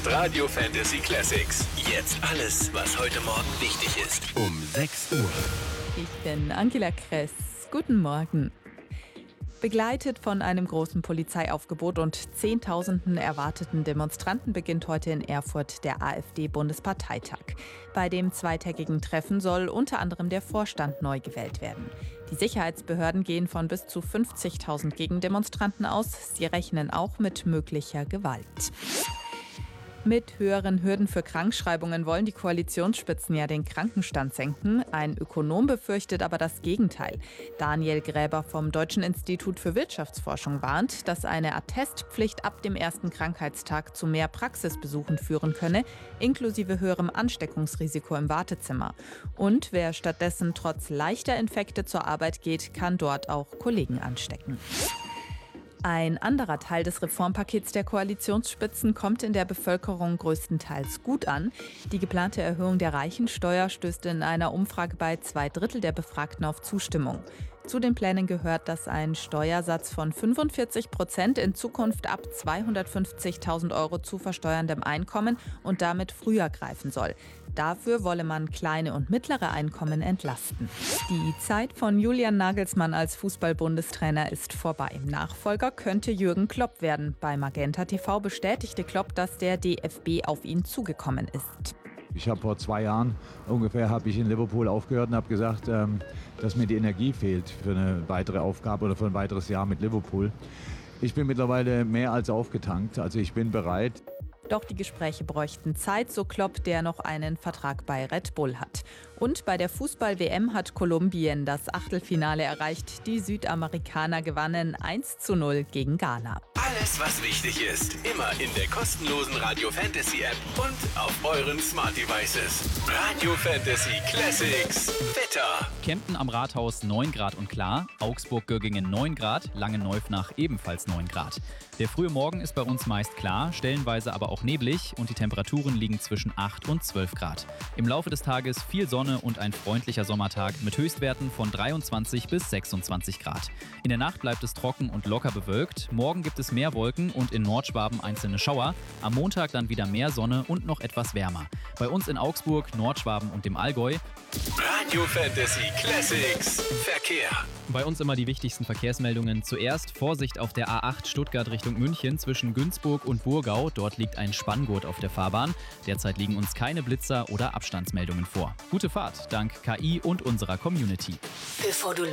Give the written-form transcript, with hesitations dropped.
ist Radio Fantasy Classics. Jetzt alles, was heute Morgen wichtig ist. Um 6 Uhr. Ich bin Angela Kress. Guten Morgen. Begleitet von einem großen Polizeiaufgebot und Zehntausenden erwarteten Demonstranten beginnt heute in Erfurt der AfD-Bundesparteitag. Bei dem zweitägigen Treffen soll unter anderem der Vorstand neu gewählt werden. Die Sicherheitsbehörden gehen von bis zu 50.000 Gegendemonstranten aus. Sie rechnen auch mit möglicher Gewalt. Mit höheren Hürden für Krankschreibungen wollen die Koalitionsspitzen ja den Krankenstand senken. Ein Ökonom befürchtet aber das Gegenteil. Daniel Gräber vom Deutschen Institut für Wirtschaftsforschung warnt, dass eine Attestpflicht ab dem ersten Krankheitstag zu mehr Praxisbesuchen führen könne, inklusive höherem Ansteckungsrisiko im Wartezimmer. Und wer stattdessen trotz leichter Infekte zur Arbeit geht, kann dort auch Kollegen anstecken. Ein anderer Teil des Reformpakets der Koalitionsspitzen kommt in der Bevölkerung größtenteils gut an. Die geplante Erhöhung der Reichensteuer stößt in einer Umfrage bei 2/3 der Befragten auf Zustimmung. Zu den Plänen gehört, dass ein Steuersatz von 45% in Zukunft ab 250.000 € zu versteuerndem Einkommen und damit früher greifen soll. Dafür wolle man kleine und mittlere Einkommen entlasten. Die Zeit von Julian Nagelsmann als Fußball-Bundestrainer ist vorbei. Nachfolger könnte Jürgen Klopp werden. Bei Magenta TV bestätigte Klopp, dass der DFB auf ihn zugekommen ist. Ich habe vor 2 Jahren ungefähr in Liverpool aufgehört und habe gesagt, dass mir die Energie fehlt für eine weitere Aufgabe oder für ein weiteres Jahr mit Liverpool. Ich bin mittlerweile mehr als aufgetankt, also ich bin bereit. Doch die Gespräche bräuchten Zeit, so Klopp, der noch einen Vertrag bei Red Bull hat. Und bei der Fußball-WM hat Kolumbien das Achtelfinale erreicht. Die Südamerikaner gewannen 1:0 gegen Ghana. Alles, was wichtig ist, immer in der kostenlosen Radio Fantasy App und auf euren Smart Devices. Radio Fantasy Classics. Wetter. Kempten am Rathaus 9 Grad und klar, Augsburg-Göggingen 9 Grad, Langenneufnach ebenfalls 9 Grad. Der frühe Morgen ist bei uns meist klar, stellenweise aber auch neblig und die Temperaturen liegen zwischen 8 und 12 Grad. Im Laufe des Tages viel Sonne und ein freundlicher Sommertag mit Höchstwerten von 23 bis 26 Grad. In der Nacht bleibt es trocken und locker bewölkt. Morgen gibt es mehr Wolken und in Nordschwaben einzelne Schauer. Am Montag dann wieder mehr Sonne und noch etwas wärmer. Bei uns in Augsburg, Nordschwaben und dem Allgäu. Radio Fantasy Classics. Verkehr. Bei uns immer die wichtigsten Verkehrsmeldungen. Zuerst Vorsicht auf der A8 Stuttgart Richtung München zwischen Günzburg und Burgau. Dort liegt ein Spanngurt auf der Fahrbahn. Derzeit liegen uns keine Blitzer oder Abstandsmeldungen vor. Gute Fahrt dank KI und unserer Community. Bevor du